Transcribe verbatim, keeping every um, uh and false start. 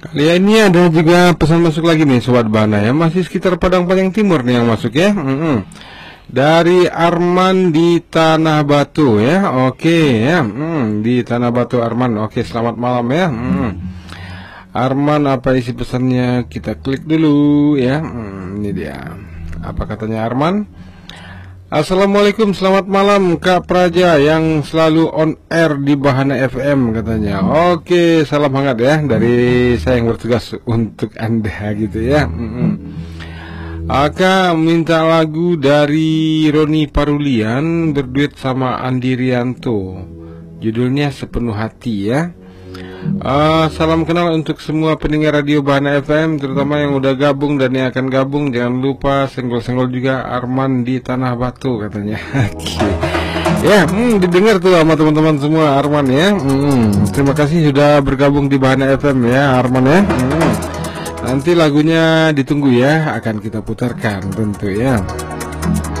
Kali ini ada juga pesan masuk lagi nih Sobat Bana ya. Masih sekitar Padang Panjang Timur nih yang masuk ya. Mm-hmm. Dari Arman di Tanah Batu ya. Oke ya. Mm, di Tanah Batu Arman. Oke, selamat malam ya. Mm. Arman, apa isi pesannya? Kita klik dulu ya. Mm, ini dia. Apa katanya Arman? Assalamualaikum, selamat malam Kak Praja yang selalu on air di Bahana F M katanya. Oke, salam hangat ya dari saya yang bertugas untuk Anda gitu ya. Mm-mm. Aka minta lagu dari Roni Parulian berduet sama Andi Rianto. Judulnya Sepenuh Hati ya. Uh, salam kenal untuk semua pendengar radio Bahana F M, terutama yang udah gabung dan yang akan gabung. Jangan lupa senggol-senggol juga Arman di Tanah Batu katanya. Okay. Ya, hmm, didengar tuh sama teman-teman semua Arman ya. Hmm, terima kasih sudah bergabung di Bahana F M ya Arman ya. Hmm. Nanti lagunya ditunggu ya, akan kita putarkan tentu ya.